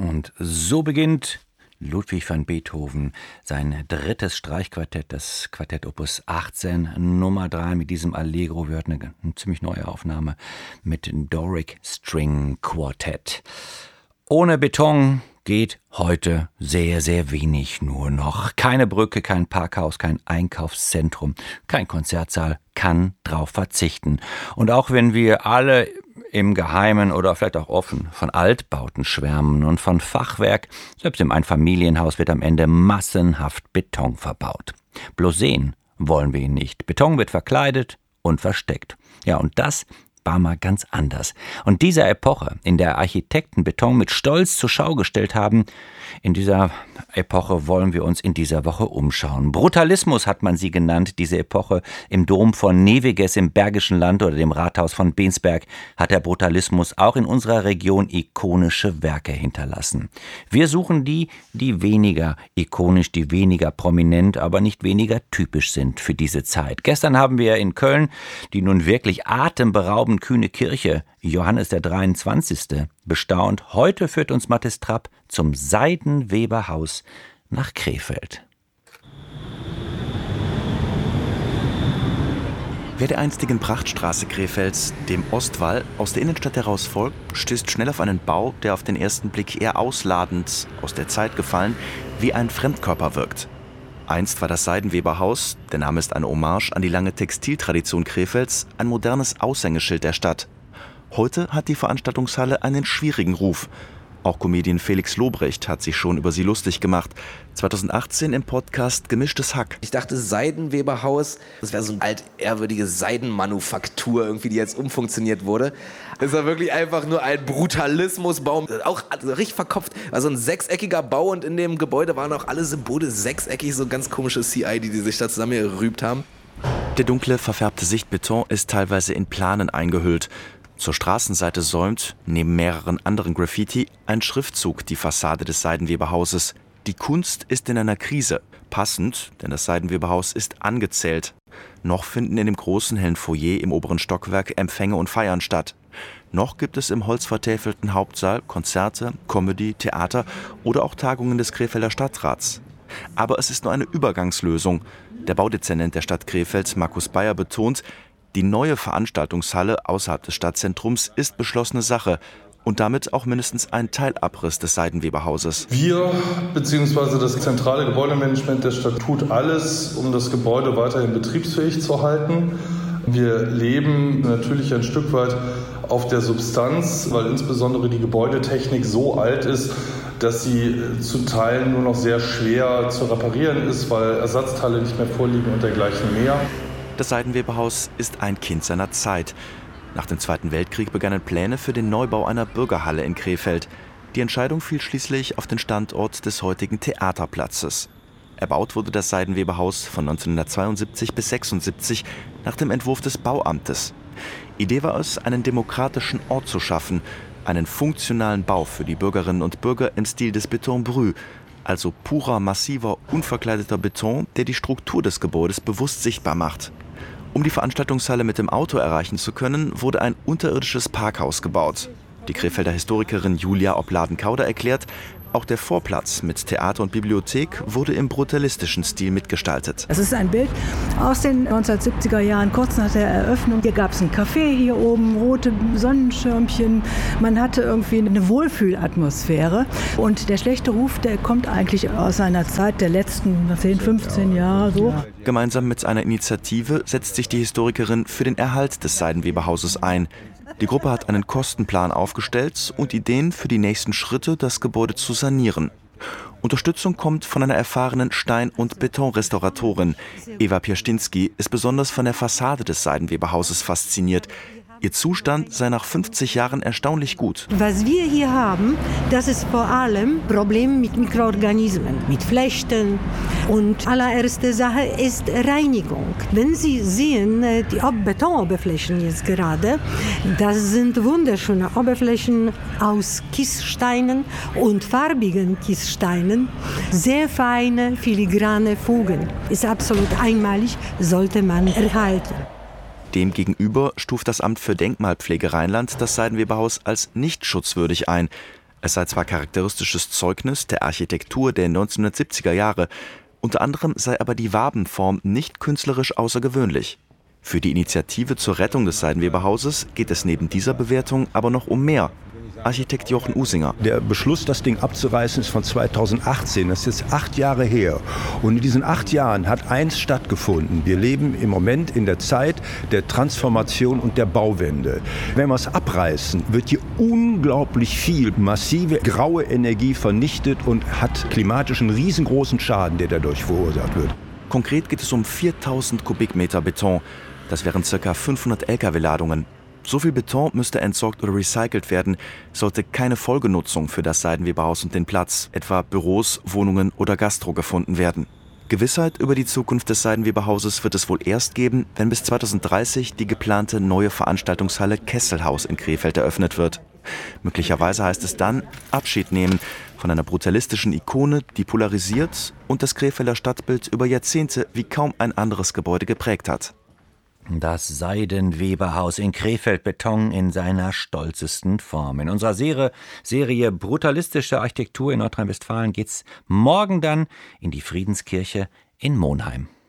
Und so beginnt Ludwig van Beethoven sein drittes Streichquartett, das Quartett Opus 18, Nummer 3 mit diesem Allegro. Wir hörten eine ziemlich neue Aufnahme mit dem Doric String Quartett. Ohne Beton geht heute sehr, sehr wenig nur noch. Keine Brücke, kein Parkhaus, kein Einkaufszentrum, kein Konzertsaal kann drauf verzichten. Und auch wenn wir alle im Geheimen oder vielleicht auch offen von Altbauten schwärmen und von Fachwerk, selbst im Einfamilienhaus wird am Ende massenhaft Beton verbaut. Bloß sehen wollen wir ihn nicht. Beton wird verkleidet und versteckt. Ja, und das war mal ganz anders. Und dieser Epoche, in der Architekten Beton mit Stolz zur Schau gestellt haben, in dieser Epoche wollen wir uns in dieser Woche umschauen. Brutalismus hat man sie genannt, diese Epoche. Im Dom von Neviges im Bergischen Land oder dem Rathaus von Bensberg hat der Brutalismus auch in unserer Region ikonische Werke hinterlassen. Wir suchen die weniger ikonisch, die weniger prominent, aber nicht weniger typisch sind für diese Zeit. Gestern haben wir in Köln die nun wirklich atemberaubend kühne Kirche Johannes der 23. bestaunt. Heute führt uns Mathis Trapp zum Seidenweberhaus nach Krefeld. Wer der einstigen Prachtstraße Krefelds, dem Ostwall, aus der Innenstadt heraus folgt, stößt schnell auf einen Bau, der auf den ersten Blick eher ausladend, aus der Zeit gefallen, wie ein Fremdkörper wirkt. Einst war das Seidenweberhaus, der Name ist eine Hommage an die lange Textiltradition Krefelds, ein modernes Aushängeschild der Stadt. Heute hat die Veranstaltungshalle einen schwierigen Ruf. Auch Comedian Felix Lobrecht hat sich schon über sie lustig gemacht. 2018 im Podcast Gemischtes Hack. Ich dachte, Seidenweberhaus, das wäre so eine altehrwürdige Seidenmanufaktur, irgendwie, die jetzt umfunktioniert wurde. Das war wirklich einfach nur ein Brutalismusbaum, auch richtig verkopft. War so ein sechseckiger Bau und in dem Gebäude waren auch alle Symbole sechseckig, so ganz komische CI, die sich da zusammengerübt haben. Der dunkle, verfärbte Sichtbeton ist teilweise in Planen eingehüllt. Zur Straßenseite säumt, neben mehreren anderen Graffiti, ein Schriftzug die Fassade des Seidenweberhauses. Die Kunst ist in einer Krise. Passend, denn das Seidenweberhaus ist angezählt. Noch finden in dem großen hellen Foyer im oberen Stockwerk Empfänge und Feiern statt. Noch gibt es im holzvertäfelten Hauptsaal Konzerte, Comedy, Theater oder auch Tagungen des Krefelder Stadtrats. Aber es ist nur eine Übergangslösung. Der Baudezernent der Stadt Krefeld, Markus Bayer, betont, die neue Veranstaltungshalle außerhalb des Stadtzentrums ist beschlossene Sache und damit auch mindestens ein Teilabriss des Seidenweberhauses. Wir bzw. das zentrale Gebäudemanagement der Stadt tut alles, um das Gebäude weiterhin betriebsfähig zu halten. Wir leben natürlich ein Stück weit auf der Substanz, weil insbesondere die Gebäudetechnik so alt ist, dass sie zu Teilen nur noch sehr schwer zu reparieren ist, weil Ersatzteile nicht mehr vorliegen und dergleichen mehr. Das Seidenweberhaus ist ein Kind seiner Zeit. Nach dem Zweiten Weltkrieg begannen Pläne für den Neubau einer Bürgerhalle in Krefeld. Die Entscheidung fiel schließlich auf den Standort des heutigen Theaterplatzes. Erbaut wurde das Seidenweberhaus von 1972 bis 1976 nach dem Entwurf des Bauamtes. Idee war es, einen demokratischen Ort zu schaffen, einen funktionalen Bau für die Bürgerinnen und Bürger im Stil des Beton Brü, also purer, massiver, unverkleideter Beton, der die Struktur des Gebäudes bewusst sichtbar macht. Um die Veranstaltungshalle mit dem Auto erreichen zu können, wurde ein unterirdisches Parkhaus gebaut. Die Krefelder Historikerin Julia Opladen-Kauder erklärt, auch der Vorplatz mit Theater und Bibliothek wurde im brutalistischen Stil mitgestaltet. Es ist ein Bild aus den 1970er Jahren, kurz nach der Eröffnung. Hier gab es ein Café hier oben, rote Sonnenschirmchen. Man hatte irgendwie eine Wohlfühlatmosphäre. Und der schlechte Ruf, der kommt eigentlich aus einer Zeit der letzten 10, 15 Jahre. So. Gemeinsam mit einer Initiative setzt sich die Historikerin für den Erhalt des Seidenweberhauses ein. Die Gruppe hat einen Kostenplan aufgestellt und Ideen für die nächsten Schritte, das Gebäude zu sanieren. Unterstützung kommt von einer erfahrenen Stein- und Betonrestauratorin. Eva Pierstinski ist besonders von der Fassade des Seidenweberhauses fasziniert. Ihr Zustand sei nach 50 Jahren erstaunlich gut. Was wir hier haben, das ist vor allem Problem mit Mikroorganismen, mit Flechten. Und allererste Sache ist Reinigung. Wenn Sie sehen, die Betonoberflächen jetzt gerade, das sind wunderschöne Oberflächen aus Kiessteinen und farbigen Kiessteinen. Sehr feine, filigrane Fugen. Ist absolut einmalig, sollte man erhalten. Demgegenüber stuft das Amt für Denkmalpflege Rheinland das Seidenweberhaus als nicht schutzwürdig ein. Es sei zwar charakteristisches Zeugnis der Architektur der 1970er Jahre, unter anderem sei aber die Wabenform nicht künstlerisch außergewöhnlich. Für die Initiative zur Rettung des Seidenweberhauses geht es neben dieser Bewertung aber noch um mehr. Architekt Jochen Usinger. Der Beschluss, das Ding abzureißen, ist von 2018. Das ist jetzt 8 Jahre her. Und in diesen 8 Jahren hat eins stattgefunden. Wir leben im Moment in der Zeit der Transformation und der Bauwende. Wenn wir es abreißen, wird hier unglaublich viel massive graue Energie vernichtet und hat klimatisch einen riesengroßen Schaden, der dadurch verursacht wird. Konkret geht es um 4000 Kubikmeter Beton. Das wären ca. 500 Lkw-Ladungen. So viel Beton müsste entsorgt oder recycelt werden, sollte keine Folgenutzung für das Seidenweberhaus und den Platz, etwa Büros, Wohnungen oder Gastro, gefunden werden. Gewissheit über die Zukunft des Seidenweberhauses wird es wohl erst geben, wenn bis 2030 die geplante neue Veranstaltungshalle Kesselhaus in Krefeld eröffnet wird. Möglicherweise heißt es dann Abschied nehmen von einer brutalistischen Ikone, die polarisiert und das Krefelder Stadtbild über Jahrzehnte wie kaum ein anderes Gebäude geprägt hat. Das Seidenweberhaus in Krefeld, Beton in seiner stolzesten Form. In unserer Serie Brutalistische Architektur in Nordrhein-Westfalen geht's morgen dann in die Friedenskirche in Monheim.